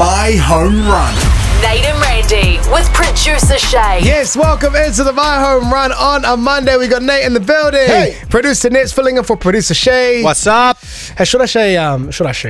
My Home Run. Nate and Randy with producer Shay. Yes, welcome into the My Home Run on a Monday. We got Nate in the building. Hey. Producer Nate's filling in for producer Shay. What's up? Hey, should I say? I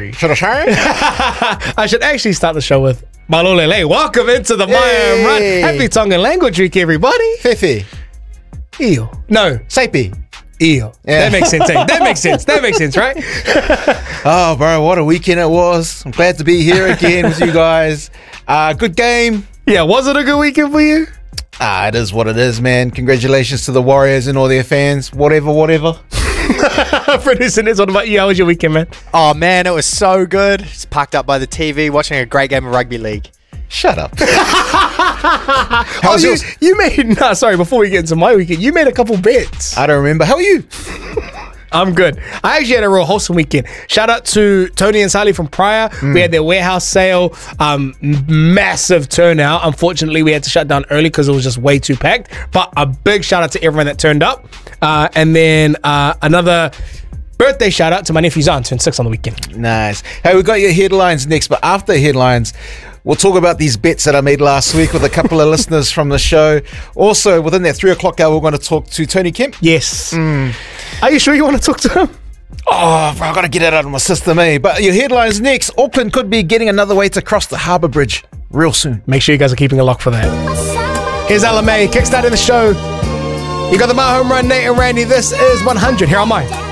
should actually start the show with Malolele. Welcome into the My Home Run. Happy Tongan Language Week, everybody. Fefe. Eo. No, Saipi. Eo. Yeah. That makes sense. Eh? That makes sense. That makes sense, right? Oh, bro, what a weekend it was. I'm glad to be here again with you guys. Good game. Yeah, was it a good weekend for you? It is what it is, man. Congratulations to the Warriors and all their fans. Whatever. Producer Nate, what about you? How was your weekend, man? Oh man, it was so good. Just parked up by the TV, watching a great game of rugby league. Shut up. Oh, you made... No, sorry, before we get into my weekend, you made a couple bets. I don't remember. How are you? I'm good. I actually had a real wholesome weekend. Shout out to Tony and Sally from Prior. We had their warehouse sale. Massive turnout. Unfortunately, we had to shut down early because it was just way too packed. But a big shout out to everyone that turned up. And then another birthday shout out to my nephew Zan, turned 6 on the weekend. Nice. Hey, we got your headlines next, but after headlines, we'll talk about these bets that I made last week with a couple of listeners from the show. Also, within that 3 o'clock hour, we're going to talk to Tony Kemp. Yes. Are you sure you want to talk to him? Oh, bro, I got to get it out of my system, eh? But your headlines next. Auckland could be getting another way to cross the Harbour Bridge real soon. Make sure you guys are keeping a lock for that. Here's LMA, kickstarting the show. You got the My Home Run, Nate and Randy. This is 100. Here on my